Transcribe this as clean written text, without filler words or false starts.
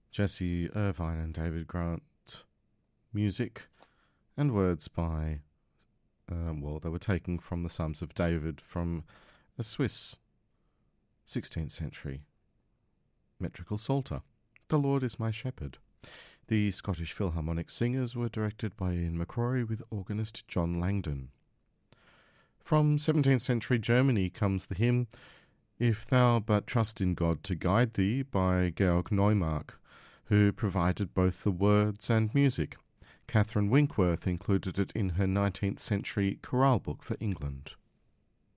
Jesse Irvine and David Grant. Music and words by, they were taken from the Psalms of David from a Swiss 16th century metrical psalter. The Lord is my shepherd. The Scottish Philharmonic Singers were directed by Ian McCrory with organist John Langdon. From 17th century Germany comes the hymn If Thou But Trust in God to Guide Thee by Georg Neumark, who provided both the words and music. Catherine Winkworth included it in her 19th century chorale book for England.